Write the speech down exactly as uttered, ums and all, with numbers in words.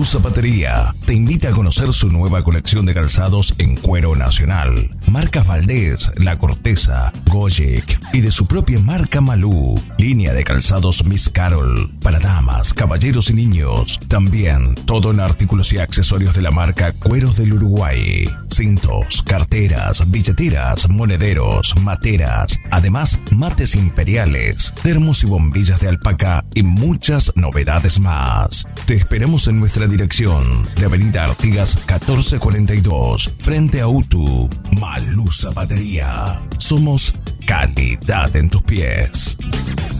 Zapatería te invita a conocer su nueva colección de calzados en cuero nacional. Marcas Valdés, La Corteza, Gojek y de su propia marca Malú. Línea de calzados Miss Carol para damas, caballeros y niños. También todo en artículos y accesorios de la marca Cueros del Uruguay. Cintos, carteras, billeteras, monederos, materas. Además, mates imperiales, termos y bombillas de alpaca y muchas novedades más. Te esperamos en nuestra dirección de Avenida Artigas catorce cuarenta y dos, frente a U T U. Malú Zapatería. Somos calidad en tus pies.